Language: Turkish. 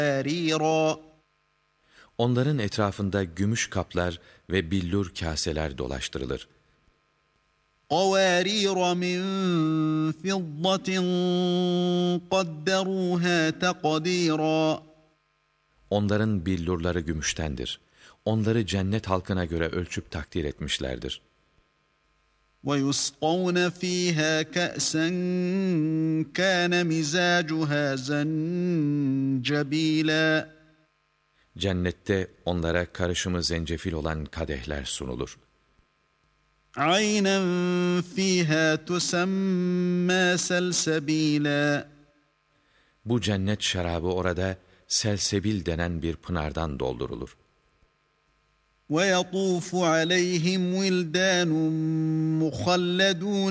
قواريرا Onların etrafında gümüş kaplar ve billur kaseler dolaştırılır. قوارير من فضة قدروها تقديرا Onların billurları gümüştendir. Onları cennet halkına göre ölçüp takdir etmişlerdir. وَيُسْقَوْنَ فِيهَا كَأْسًا كَانَ مِزَاجُهَا زَنْجَبِيلًا Cennette onlara karışımı zencefil olan kadehler sunulur. عَيْنًا فِيهَا تُسَمَّى سَلْسَبِيلًا Bu cennet şarabı orada selsebil denen bir pınardan doldurulur. وَيَطُوفُ عَلَيْهِمْ وِلْدَانٌ مُخَلَّدُونَ